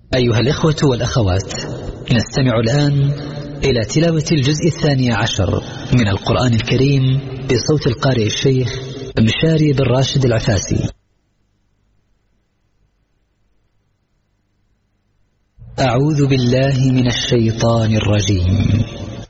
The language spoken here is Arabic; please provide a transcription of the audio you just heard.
أيها الإخوة والأخوات، نستمع الآن إلى تلاوة الجزء 12 من القرآن الكريم بصوت القارئ الشيخ مشاري بن راشد العفاسي. أعوذ بالله من الشيطان الرجيم.